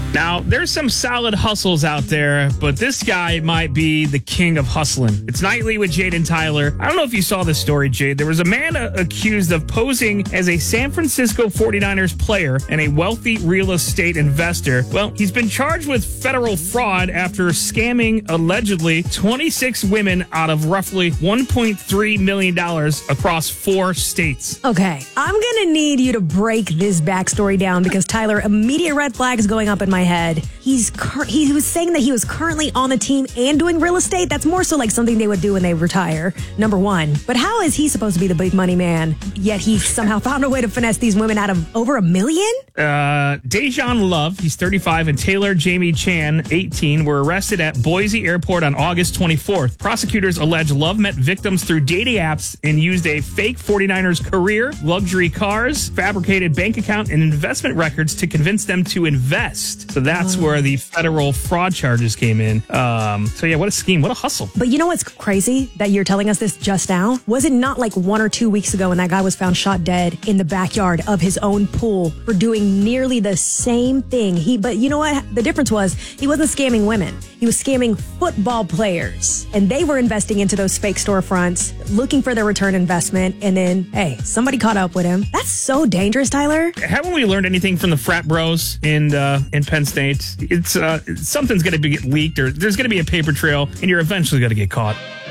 Now, there's some solid hustles out there, but this guy might be the king of hustling. It's Nightly with Jade and Tyler. I don't know if you saw this story, Jade. There was a man accused of posing as a San Francisco 49ers player and a wealthy real estate investor. Well, he's been charged with federal fraud after scamming allegedly 26 women out of roughly $1.3 million across 4 states. Okay, I'm going to need you to break this backstory down because, Tyler, immediate red flags going up in my head. He was saying that he was currently on the team and doing real estate. That's more so like something they would do when they retire, number one. But how is he supposed to be the big money man, yet he somehow found a way to finesse these women out of over $1 million? Dejan Love, he's 35, and Taylor Jamie Chan, 18, were arrested at Boise Airport on August 24th. Prosecutors allege Love met victims through dating apps and used a fake 49ers career, luxury cars, fabricated bank account, and investment records to convince them to invest. So that's where the federal fraud charges came in. So yeah, what a scheme. What a hustle. But you know what's crazy that you're telling us this just now? Was it not like 1 or 2 weeks ago when that guy was found shot dead in the backyard of his own pool for doing nearly the same thing? But you know what? The difference was he wasn't scamming women. He was scamming football players. And they were investing into those fake storefronts, looking for their return investment. And then, hey, somebody caught up with him. That's so dangerous, Tyler. Haven't we learned anything from the frat bros in Penn State? It's something's going to get leaked, or there's going to be a paper trail, and you're eventually going to get caught.